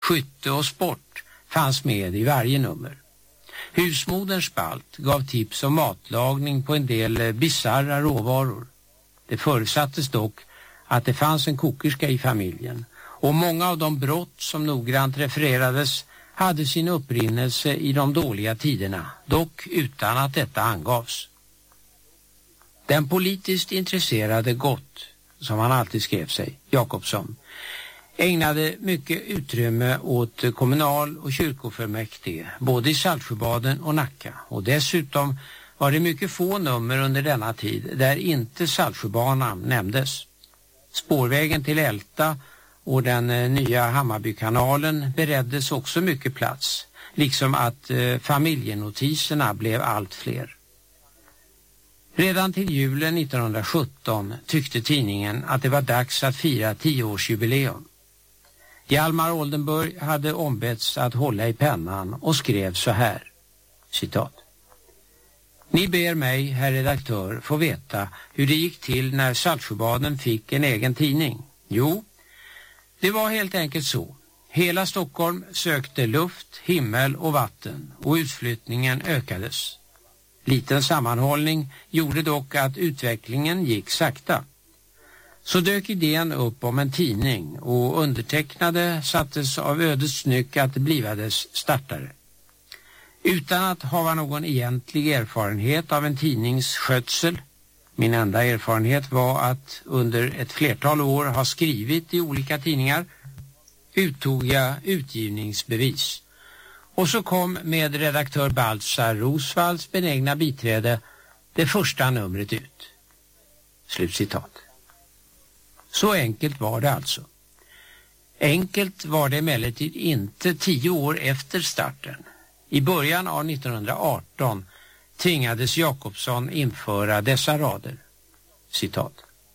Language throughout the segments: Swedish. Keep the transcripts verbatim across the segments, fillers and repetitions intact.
skytte och sport fanns med i varje nummer. Husmoderns spalt gav tips om matlagning på en del bizarra råvaror. Det förutsattes dock att det fanns en kokerska i familjen, och många av de brott som noggrant refererades hade sin upprinnelse i de dåliga tiderna, dock utan att detta angavs. Den politiskt intresserade Gott, som han alltid skrev sig, Jakobsson, ägnade mycket utrymme åt kommunal- och kyrkofullmäktige, både i Saltsjöbaden och Nacka, och dessutom var det mycket få nummer under denna tid där inte Saltsjöbanan nämndes. Spårvägen till Älta och den nya Hammarbykanalen bereddes också mycket plats, liksom att eh, familjenotiserna blev allt fler. Redan till julen nittonhundrasjutton tyckte tidningen att det var dags att fira tioårsjubileum. Hjalmar Oldenburg hade ombetts att hålla i pennan och skrev så här, citat: Ni ber mig, herr redaktör, få veta hur det gick till när Saltsjöbaden fick en egen tidning. Jo, det var helt enkelt så. Hela Stockholm sökte luft, himmel och vatten, och utflyttningen ökades. Liten sammanhållning gjorde dock att utvecklingen gick sakta. Så dök idén upp om en tidning, och undertecknade sattes av ödets nyck att bliva dess startare. Utan att ha någon egentlig erfarenhet av en tidnings skötsel, min enda erfarenhet var att under ett flertal år ha skrivit i olika tidningar, uttog jag utgivningsbevis. Och så kom med redaktör Baltzar Rosvalds benägna biträde det första numret ut. Slutcitat. Så enkelt var det alltså. Enkelt var det emellertid inte tio år efter starten. I början av nittonhundraarton tvingades Jakobsson införa dessa rader. Citat.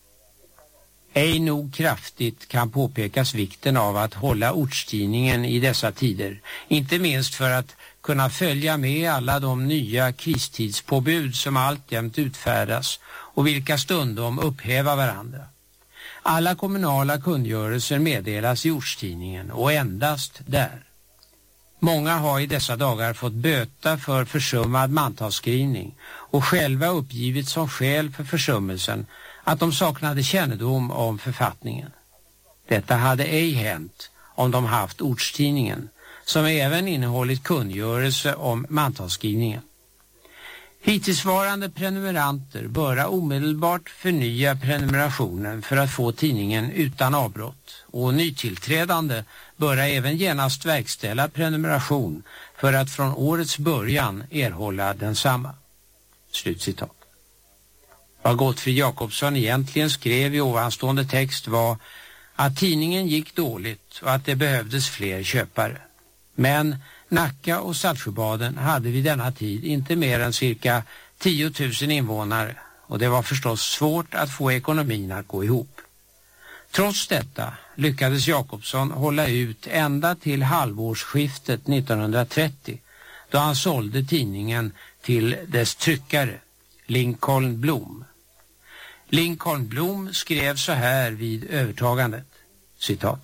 Ej nog kraftigt kan påpekas vikten av att hålla ortstidningen i dessa tider, inte minst för att kunna följa med alla de nya kristidspåbud som alltjämt utfärdas och vilka stundom upphäva varandra. Alla kommunala kungörelser meddelas i ortstidningen och endast där. Många har i dessa dagar fått böta för försummad mantalsskrivning och själva uppgivit som skäl för försummelsen att de saknade kännedom om författningen. Detta hade ej hänt om de haft ortstidningen, som även innehållit kungörelse om mantalsskrivningen. Hittillsvarande prenumeranter bör omedelbart förnya prenumerationen för att få tidningen utan avbrott, och nytillträdande bör även genast verkställa prenumeration för att från årets början erhålla densamma. Slutcitat. Vad Gottfrid Jakobsson egentligen skrev i ovanstående text var att tidningen gick dåligt och att det behövdes fler köpare. Men Nacka och Saltsjöbaden hade vid denna tid inte mer än cirka tio tusen invånare, och det var förstås svårt att få ekonomin att gå ihop. Trots detta lyckades Jakobsson hålla ut ända till halvårsskiftet nittonhundratrettio, då han sålde tidningen till dess tryckare, Lincoln Blom. Lincoln Blom skrev så här vid övertagandet, citat: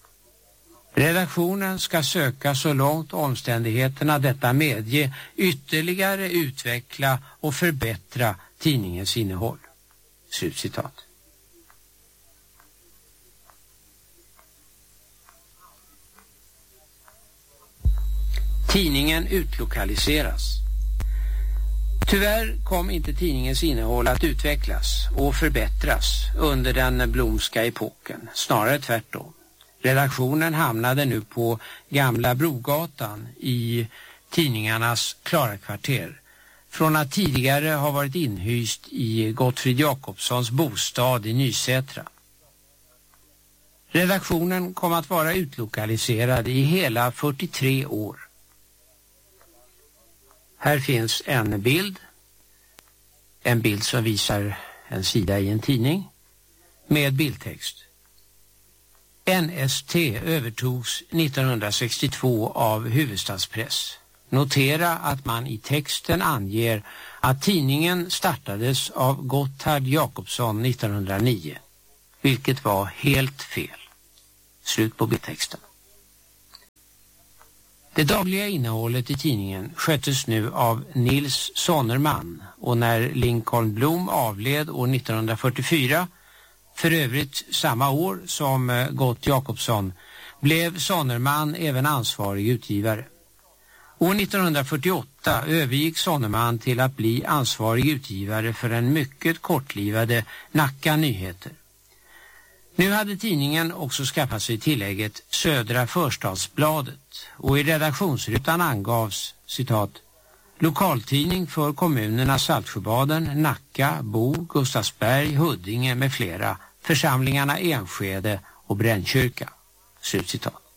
Redaktionen ska söka så långt omständigheterna detta medge ytterligare utveckla och förbättra tidningens innehåll. Slutcitat. Tidningen utlokaliseras. Tyvärr kom inte tidningens innehåll att utvecklas och förbättras under den Blomska epoken, snarare tvärtom. Redaktionen hamnade nu på Gamla Brogatan i tidningarnas Klarakvarter, från att tidigare ha varit inhyst i Gottfrid Jakobssons bostad i Nysätra. Redaktionen kom att vara utlokaliserad i hela fyrtiotre år. Här finns en bild, en bild som visar en sida i en tidning med bildtext. N S T övertogs nittonhundrasextiotvå av Hufvudstadspress. Notera att man i texten anger att tidningen startades av Gotthard Jakobsson nittonhundranio, vilket var helt fel. Slut på bildtexten. Det dagliga innehållet i tidningen sköttes nu av Nils Sonnerman, och när Lincoln Blom avled år nittonhundrafyrtiofyra, för övrigt samma år som Gott Jakobsson, blev Sonnerman även ansvarig utgivare. År nittonhundrafyrtioåtta övergick Sonnerman till att bli ansvarig utgivare för den mycket kortlivade Nacka Nyheter. Nu hade tidningen också skaffat sig tillägget Södra Förstadsbladet, och i redaktionsrutan angavs, citat, lokaltidning för kommunerna Saltsjöbaden, Nacka, Bo, Gustavsberg, Huddinge med flera, församlingarna Enskede och Brännkyrka. Slutcitat.